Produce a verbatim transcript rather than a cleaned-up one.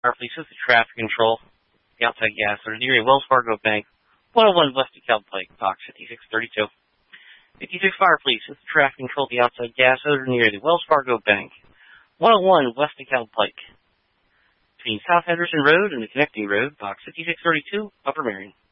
Fire, please. This is traffic control. The outside gas odor near a Wells Fargo Bank. one oh one West DeKalb Pike, box fifty-six thirty-two. fifty-six Fire, please. This is traffic control. The outside gas odor near the Wells Fargo Bank. one oh one West DeKalb Pike. Between South Henderson Road and the connecting road, box fifty-six thirty-two, Upper Marion.